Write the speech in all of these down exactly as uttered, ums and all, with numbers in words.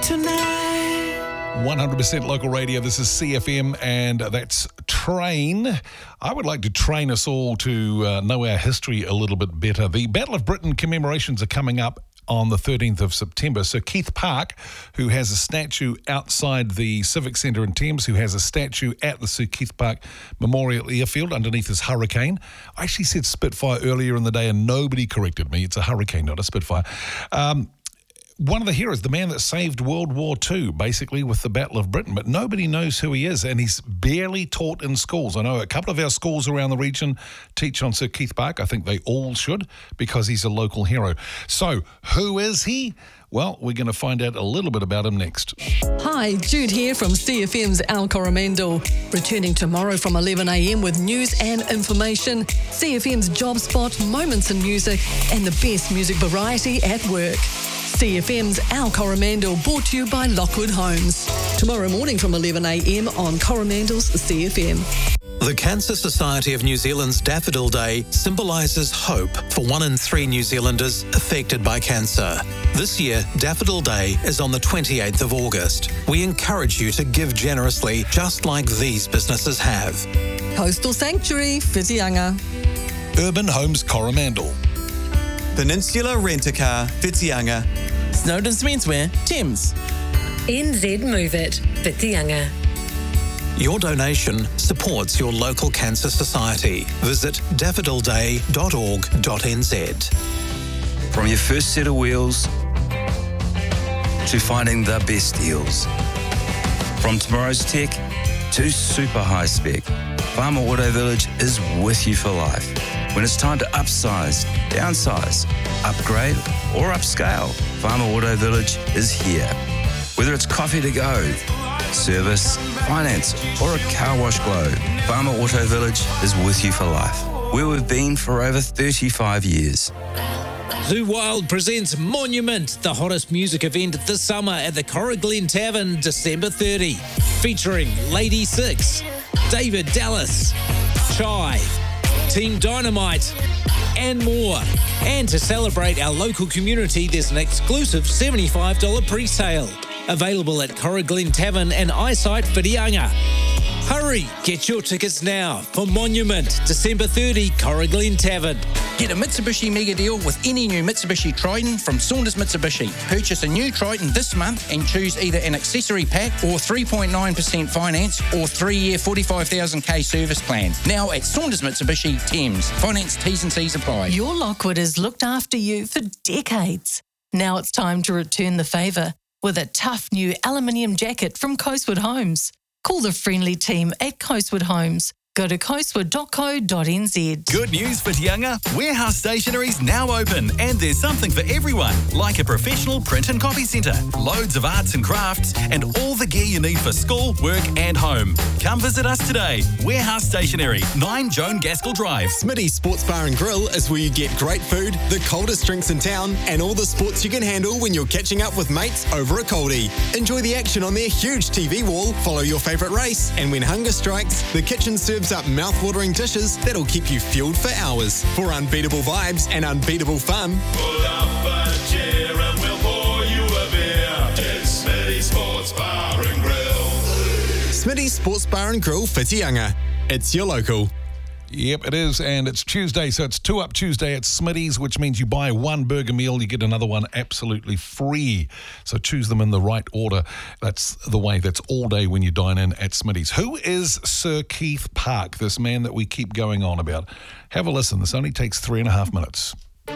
tonight. one hundred percent local radio. This is C F M, and that's Train. I would like to train us all to uh, know our history a little bit better. The Battle of Britain commemorations are coming up on the thirteenth of September. Sir Keith Park, who has a statue outside the Civic Centre in Thames, who has a statue at the Sir Keith Park Memorial Airfield underneath his Hurricane. I actually said Spitfire earlier in the day and nobody corrected me. It's a Hurricane, not a Spitfire. Um, one of the heroes, the man that saved World War Two, basically, with the Battle of Britain, but nobody knows who he is, and he's barely taught in schools. I know a couple of our schools around the region teach on Sir Keith Park. I think they all should, because he's a local hero. So, who is he? Well, we're going to find out a little bit about him next. Hi, Jude here from C F M's Al Coromandel. Returning tomorrow from eleven a m with news and information, C F M's Job Spot, moments in music, and the best music variety at work. C F M's Al Coromandel, brought to you by Lockwood Homes. Tomorrow morning from eleven a m on Coromandel's C F M. The Cancer Society of New Zealand's Daffodil Day symbolises hope for one in three New Zealanders affected by cancer. This year, Daffodil Day is on the twenty-eighth of August. We encourage you to give generously, just like these businesses have. Coastal Sanctuary, Whitianga. Urban Homes Coromandel. Peninsula Rent-A-Car, Whitianga. Snowden's Menswear, Thames. N Z Move It, Whitianga. Your donation supports your local cancer society. Visit daffodil day dot org dot n z. From your first set of wheels to finding the best deals. From tomorrow's tech to super high spec, Farmer Auto Village is with you for life. When it's time to upsize, downsize, upgrade or upscale, Farmer Auto Village is here. Whether it's coffee to go, service, finance or a car wash glow, Farmer Auto Village is with you for life. Where we've been for over thirty-five years. Zoo Wild presents Monument, the hottest music event this summer at the Corriglen Tavern, December thirtieth, featuring Lady Six, David Dallas, Chai, Team Dynamite, and more. And to celebrate our local community, there's an exclusive seventy-five dollars pre-sale. Available at Corriglen Tavern and Eyesight Whitianga. Hurry, get your tickets now for Monument, December thirtieth, Corriglen Tavern. Get a Mitsubishi mega deal with any new Mitsubishi Triton from Saunders Mitsubishi. Purchase a new Triton this month and choose either an accessory pack or three point nine percent finance or three-year forty-five thousand k service plan. Now at Saunders Mitsubishi, Thames. Finance T's and C's apply. Your Lockwood has looked after you for decades. Now it's time to return the favour with a tough new aluminium jacket from Coastwood Homes. Call the friendly team at Coastwood Homes. Go to coastwood dot co dot n z. Good news for Whitianga. Warehouse Stationery's now open and there's something for everyone, like a professional print and copy centre, loads of arts and crafts and all the gear you need for school, work and home. Come visit us today. Warehouse Stationery, nine Joan Gaskell Drive. Smitty's Sports Bar and Grill is where you get great food, the coldest drinks in town and all the sports you can handle when you're catching up with mates over a coldie. Enjoy the action on their huge T V wall, follow your favourite race and when hunger strikes, the kitchen serves up mouth-watering dishes that'll keep you fueled for hours. For unbeatable vibes and unbeatable fun, pull up a chair and we'll pour you a beer. It's Smitty's Sports Bar and Grill. Smitty's Sports Bar and Grill, Whitianga. It's your local. Yep, it is, and it's Tuesday, so it's Two Up Tuesday at Smitty's, which means you buy one burger meal, you get another one absolutely free. So choose them in the right order. That's the way. That's all day when you dine in at Smitty's. Who is Sir Keith Park, this man that we keep going on about? Have a listen. This only takes three and a half minutes.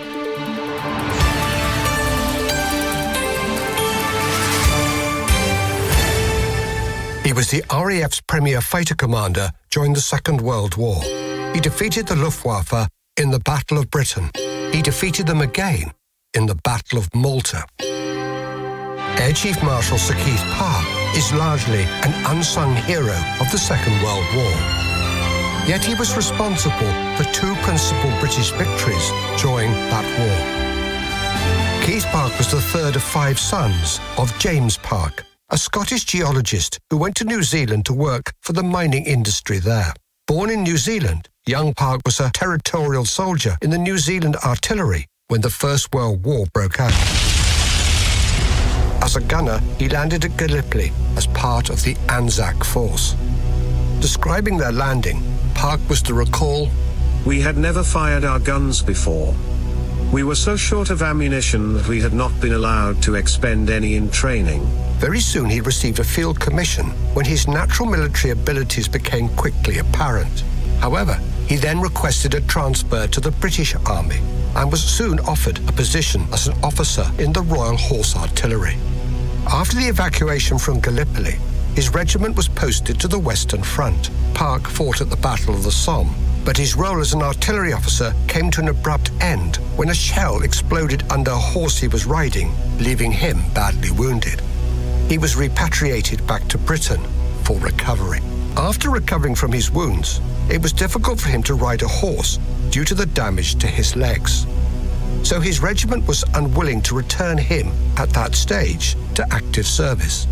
He was the R A F's premier fighter commander during the Second World War. He defeated the Luftwaffe in the Battle of Britain. He defeated them again in the Battle of Malta. Air Chief Marshal Sir Keith Park is largely an unsung hero of the Second World War. Yet he was responsible for two principal British victories during that war. Keith Park was the third of five sons of James Park, a Scottish geologist who went to New Zealand to work for the mining industry there. Born in New Zealand, young Park was a territorial soldier in the New Zealand Artillery when the First World War broke out. As a gunner, he landed at Gallipoli as part of the Anzac Force. Describing their landing, Park was to recall, "We had never fired our guns before. We were so short of ammunition that we had not been allowed to expend any in training." Very soon he received a field commission when his natural military abilities became quickly apparent. However, he then requested a transfer to the British Army and was soon offered a position as an officer in the Royal Horse Artillery. After the evacuation from Gallipoli, his regiment was posted to the Western Front. Park fought at the Battle of the Somme, but his role as an artillery officer came to an abrupt end when a shell exploded under a horse he was riding, leaving him badly wounded. He was repatriated back to Britain for recovery. After recovering from his wounds, it was difficult for him to ride a horse due to the damage to his legs. So his regiment was unwilling to return him at that stage to active service.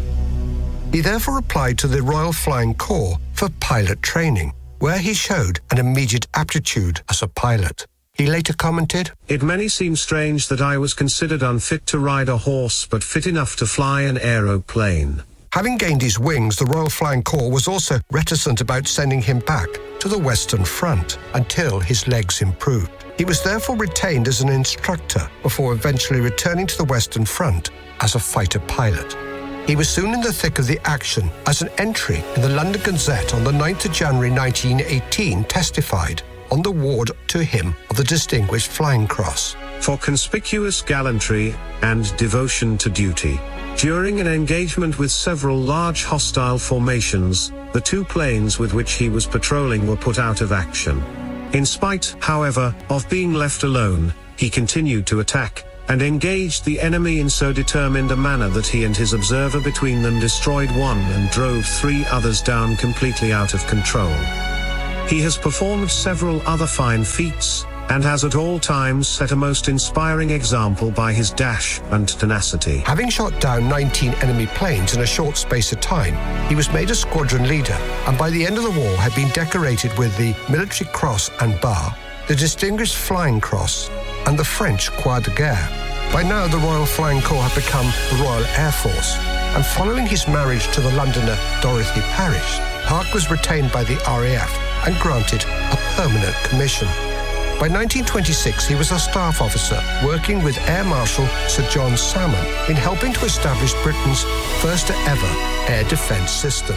He therefore applied to the Royal Flying Corps for pilot training, where he showed an immediate aptitude as a pilot. He later commented, "It many seemed strange that I was considered unfit to ride a horse but fit enough to fly an aeroplane." Having gained his wings, the Royal Flying Corps was also reticent about sending him back to the Western Front until his legs improved. He was therefore retained as an instructor before eventually returning to the Western Front as a fighter pilot. He was soon in the thick of the action as an entry in the London Gazette on the ninth of January nineteen eighteen testified on the award to him of the Distinguished Flying Cross. "For conspicuous gallantry and devotion to duty. During an engagement with several large hostile formations, the two planes with which he was patrolling were put out of action. In spite, however, of being left alone, he continued to attack and engaged the enemy in so determined a manner that he and his observer between them destroyed one and drove three others down completely out of control. He has performed several other fine feats and has at all times set a most inspiring example by his dash and tenacity." Having shot down nineteen enemy planes in a short space of time, he was made a squadron leader and by the end of the war had been decorated with the Military Cross and Bar, the Distinguished Flying Cross, and the French Croix de Guerre. By now, the Royal Flying Corps had become the Royal Air Force, and following his marriage to the Londoner Dorothy Parish, Park was retained by the R A F and granted a permanent commission. By nineteen twenty-six, he was a staff officer working with Air Marshal Sir John Salmon in helping to establish Britain's first ever air defence system.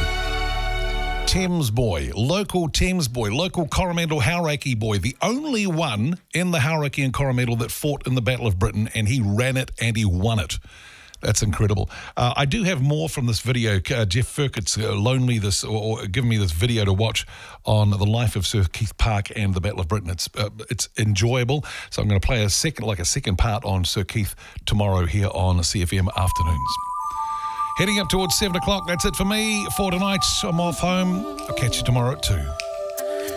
Thames boy, local Thames boy, local Coromandel Hauraki boy, the only one in the Hauraki and Coromandel that fought in the Battle of Britain, and he ran it and he won it. That's incredible. Uh, I do have more from this video. Uh, Jeff Furkett's uh, loaned me this, or, or given me this video to watch on the life of Sir Keith Park and the Battle of Britain. It's uh, it's enjoyable. So I'm going to play a second, like a second part on Sir Keith tomorrow here on C F M Afternoons. Heading up towards seven o'clock. That's it for me for tonight. I'm off home. I'll catch you tomorrow at two.